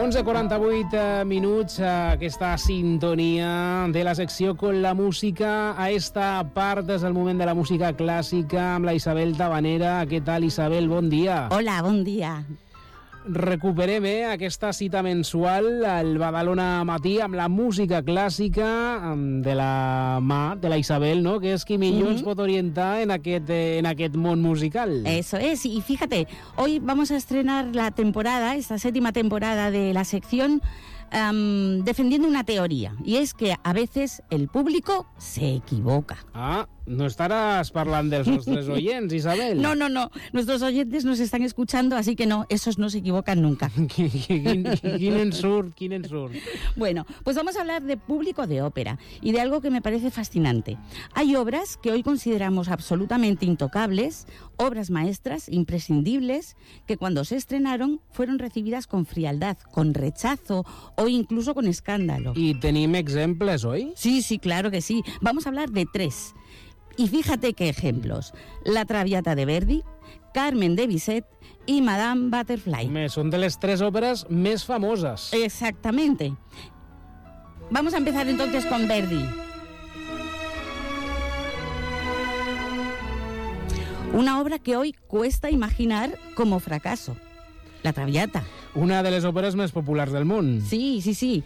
11:48 minuts, aquesta sintonia de la secció con la música. A esta part és el moment de la música clàssica amb la Isabel Tabanera. Què tal, Isabel? Bon dia. Hola, bon dia. Recuperem aquesta cita mensual al Badalona Matí amb la música clàssica de la mà de la Isabel, ¿no? Que és qui millor ens pot orientar en aquest món musical. Eso es, y fíjate, hoy vamos a estrenar la temporada, esta 7ª temporada de la sección, defendiendo una teoría, y es que a veces el público se equivoca. No estarás parlant dels nostres oyents, Isabel. No, nuestros oyentes nos están escuchando, así que no, esos no se equivocan nunca. Quin ensurt. Bueno, pues vamos a hablar de público de ópera y de algo que me parece fascinante. Hay obras que hoy consideramos absolutamente intocables, obras maestras, imprescindibles, que cuando se estrenaron fueron recibidas con frialdad, con rechazo o incluso con escándalo. ¿Y tenim exemples hoy? Sí, claro que sí. Vamos a hablar de 3. Y fíjate qué ejemplos. La Traviata de Verdi, Carmen de Bizet y Madame Butterfly. Són de les 3 òperes més famoses. Exactamente. Vamos a empezar entonces con Verdi. Una obra que hoy cuesta imaginar como fracaso. La Traviata. Una de les òperes més populars del món. Sí.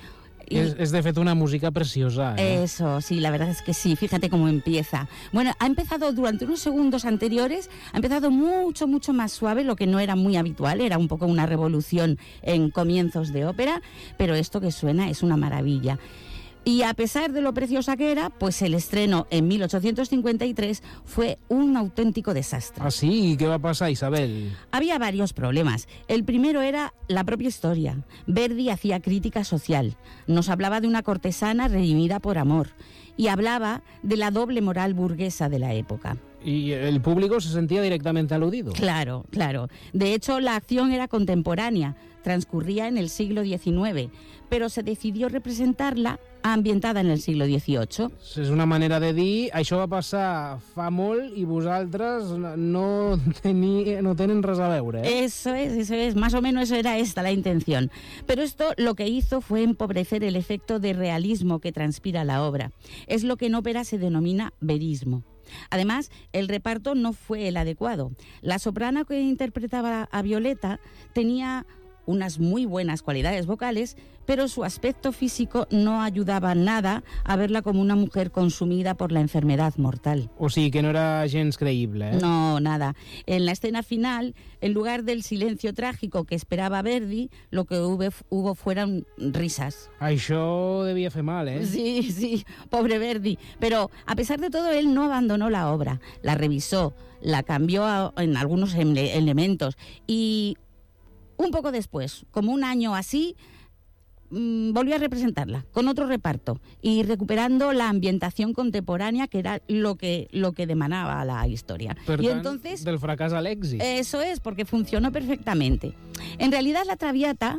Es de fet una música preciosa. Eso, sí, la verdad es que sí. Fíjate cómo empieza. Bueno, ha empezado durante unos segundos anteriores, ha empezado mucho más suave, lo que no era muy habitual, era un poco una revolución en comienzos de ópera, pero esto que suena es una maravilla. Y a pesar de lo preciosa que era, pues el estreno en 1853 fue un auténtico desastre. ¿Ah, sí? ¿Y qué va a pasar, Isabel? Había varios problemas. El primero era la propia historia. Verdi hacía crítica social. Nos hablaba de una cortesana redimida por amor y hablaba de la doble moral burguesa de la época. ¿Y el público se sentía directamente aludido? Claro. De hecho, la acción era contemporánea, transcurría en el siglo XIX, pero se decidió representarla ambientada en el siglo XVIII. És una manera de dir, això va passar fa molt i vosaltres no tenen res a veure. Eso es, más o menos era esta la intención. Pero esto lo que hizo fue empobrecer el efecto de realismo que transpira la obra. Es lo que en ópera se denomina verismo. Además, el reparto no fue el adecuado. La soprano que interpretaba a Violeta tenía unas muy buenas cualidades vocales, pero su aspecto físico no ayudaba nada a verla como una mujer consumida por la enfermedad mortal. O sigui que no era gens creïble, No, nada. En la escena final, en lugar del silencio trágico que esperaba Verdi, lo que hubo fueron risas. Això devia fer mal, Sí, pobre Verdi. Pero a pesar de todo, él no abandonó la obra. La revisó, la cambió en algunos elementos y un poco después, como un año así, volvió a representarla con otro reparto y recuperando la ambientación contemporánea, que era lo que demanaba la historia. Per y tant, entonces, del fracàs a l'èxit. Eso es, porque funcionó perfectamente. En realidad, la Traviata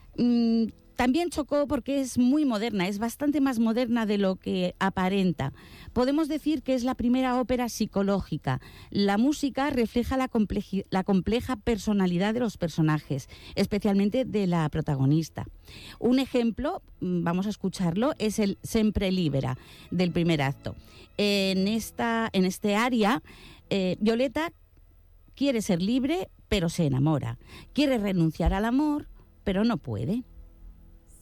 también chocó porque es muy moderna, es bastante más moderna de lo que aparenta. Podemos decir que es la primera ópera psicológica. La música refleja la compleja personalidad de los personajes, especialmente de la protagonista. Un ejemplo, vamos a escucharlo, es el Sempre Libera del primer acto. En este aria, Violeta quiere ser libre, pero se enamora. Quiere renunciar al amor, pero no puede.